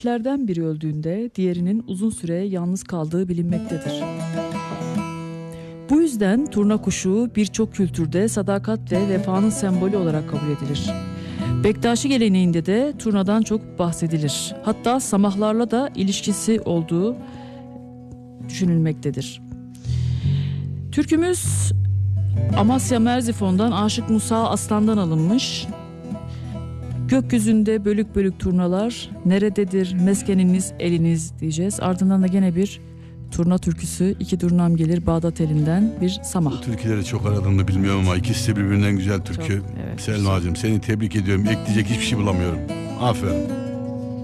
Lerden biri öldüğünde diğerinin uzun süre yalnız kaldığı bilinmektedir. Bu yüzden turna kuşu birçok kültürde sadakat ve vefanın sembolü olarak kabul edilir. Bektaşi geleneğinde de turnadan çok bahsedilir. Hatta samahlarla da ilişkisi olduğu düşünülmektedir. Türkümüz Amasya Merzifon'dan Aşık Musa Aslan'dan alınmış. Gökyüzünde bölük bölük turnalar, nerededir meskeniniz eliniz diyeceğiz. Ardından da gene bir turna türküsü, iki durnam gelir Bağdat elinden bir samah. Bu türküleri çok aradığımı bilmiyorum ama ikisi de birbirinden güzel türkü. Çok, evet. Selma'cığım seni tebrik ediyorum. Ekleyecek hiçbir şey bulamıyorum. Aferin.